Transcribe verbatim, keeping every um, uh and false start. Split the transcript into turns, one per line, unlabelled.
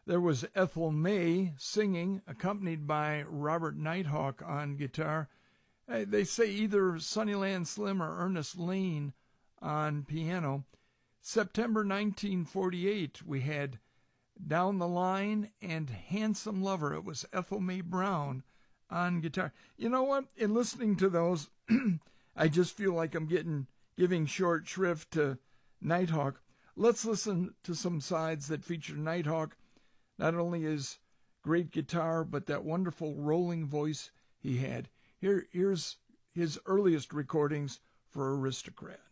There was Ethel May singing, accompanied by Robert Nighthawk on guitar. Uh, They say either Sunnyland Slim or Ernest Lane on piano. September nineteen forty-eight, we had Down the Line and Handsome Lover. It was Ethel May Brown on guitar. You know what? In listening to those, I just feel like I'm getting giving short shrift to Nighthawk. Let's listen to some sides that feature Nighthawk, not only his great guitar, but that wonderful rolling voice he had. Here, here's his earliest recordings for Aristocrat.